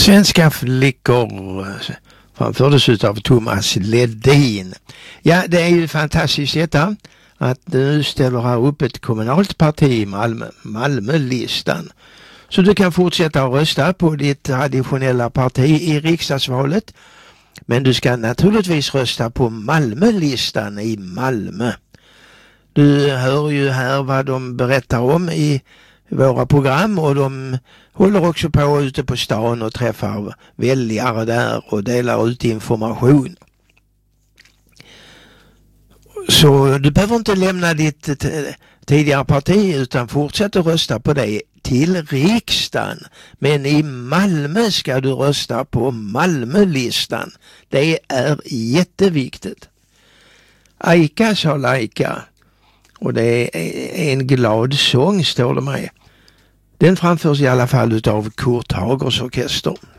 Svenska flickor framfördes av Thomas Ledin. Ja, det är ju fantastiskt detta att nu ställer här upp ett kommunalt parti i Malmö, Malmölistan. Så du kan fortsätta att rösta på ditt traditionella parti i riksdagsvalet. Men du ska naturligtvis rösta på Malmölistan i Malmö. Du hör ju här vad de berättar om i våra program, och de håller också på ute på stan och träffar väljare där och delar ut information. Så du behöver inte lämna ditt tidigare parti utan fortsätt att rösta på det till riksdagen. Men i Malmö ska du rösta på Malmölistan. Det är jätteviktigt. Aika sa Laika. Och det är en glad sång, står det med. Den framförs i alla fall utav Kurt Hagers orkester.